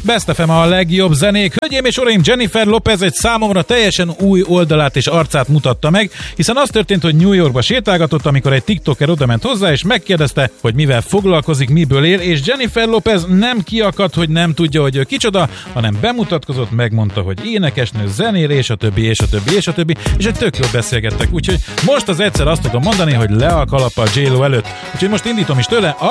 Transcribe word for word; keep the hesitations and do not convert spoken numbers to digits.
Best ef em a legjobb zenék. Hölgyeim és uraim, Jennifer Lopez egy számomra teljesen új oldalát és arcát mutatta meg, hiszen az történt, hogy New Yorkba sétálgatott, amikor egy TikToker odament hozzá, és megkérdezte, hogy mivel foglalkozik, miből él, és Jennifer Lopez nem kiakadt, hogy nem tudja, hogy ő kicsoda, hanem bemutatkozott, megmondta, hogy énekesnő, zenél, és a többi, és a többi, és a többi, és egy tök jól beszélgettek. Úgyhogy most az egyszer azt tudom mondani, hogy le a kalappal J-Lo előtt. Úgyhogy most indítom is tőle a